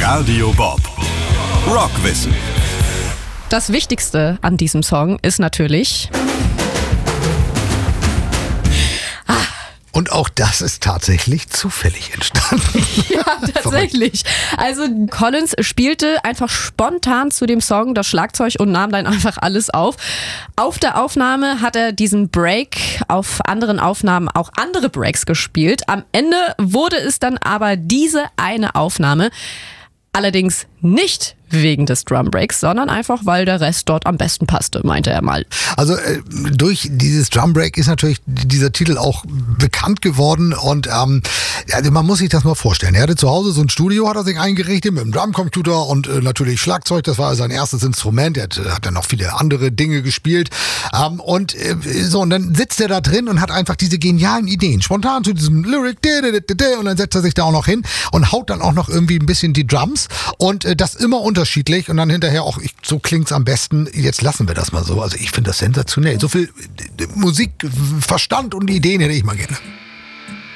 Radio Bob. Rockwissen. Das Wichtigste an diesem Song ist natürlich... Und auch das ist tatsächlich zufällig entstanden. Ja, tatsächlich. Also Collins spielte einfach spontan zu dem Song das Schlagzeug und nahm dann einfach alles auf. Auf der Aufnahme hat er diesen Break, auf anderen Aufnahmen auch andere Breaks gespielt. Am Ende wurde es dann aber diese eine Aufnahme. Allerdings nicht wegen des Drumbreaks, sondern einfach, weil der Rest dort am besten passte, meinte er mal. Also durch dieses Drumbreak ist natürlich dieser Titel auch bekannt geworden und also man muss sich das mal vorstellen. Er hatte zu Hause so ein Studio, hat er sich eingerichtet mit einem Drumcomputer und natürlich Schlagzeug, das war sein erstes Instrument. Er hat dann noch viele andere Dinge gespielt und dann sitzt er da drin und hat einfach diese genialen Ideen, spontan zu diesem Lyric und dann setzt er sich da auch noch hin und haut dann auch noch irgendwie ein bisschen die Drums und das immer unterschiedlich und dann hinterher auch, so klingt's am besten, jetzt lassen wir das mal so. Also ich finde das sensationell. So viel Musikverstand und Ideen hätte ich mal gerne.